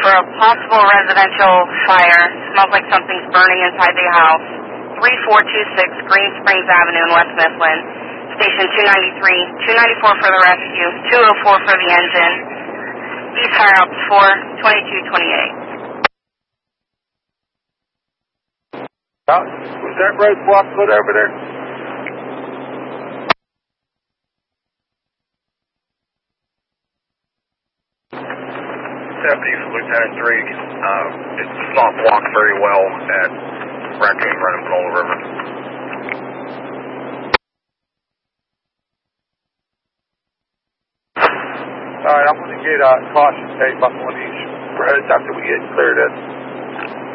a possible residential fire. Smells like something's burning inside the house. 3426 Green Springs Avenue in West Mifflin. Station 293, 294 for the rescue, 204 for the engine. East Fire Out 4, 2228. Was that roadblock put over there? Deputy for Lieutenant 3. It's not blocked very well at Raccoon Run and Panola River. Alright, I'm going to get caution tape up on these roads after we get cleared up.